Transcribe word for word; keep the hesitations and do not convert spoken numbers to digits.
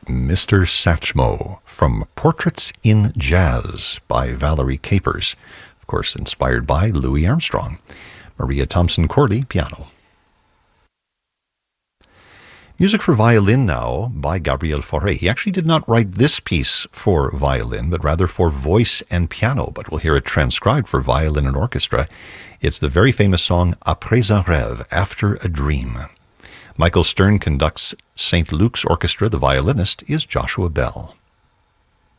Mister Satchmo from Portraits in Jazz by Valerie Capers, of course inspired by Louis Armstrong. Maria Thompson Corley, piano. Music for violin now by Gabriel Fauré. He actually did not write this piece for violin, but rather for voice and piano, but we'll hear it transcribed for violin and orchestra. It's the very famous song Après un rêve, After a Dream. Michael Stern conducts Saint Luke's Orchestra. The violinist is Joshua Bell.